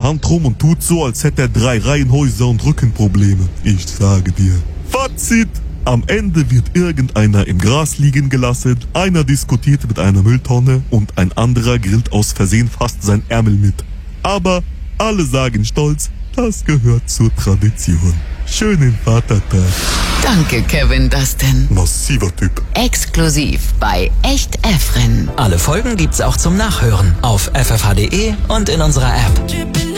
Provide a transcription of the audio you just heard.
Hand rum und tut so, als hätte er 3 Reihenhäuser und Rückenprobleme. Ich sage dir. Fazit. Am Ende wird irgendeiner im Gras liegen gelassen, einer diskutiert mit einer Mülltonne und ein anderer grillt aus Versehen fast sein Ärmel mit. Aber alle sagen stolz, das gehört zur Tradition. Schönen Vatertag. Danke, Kevin Dustin. Massiver Typ. Exklusiv bei Echt Efren. Alle Folgen gibt's auch zum Nachhören auf ffh.de und in unserer App.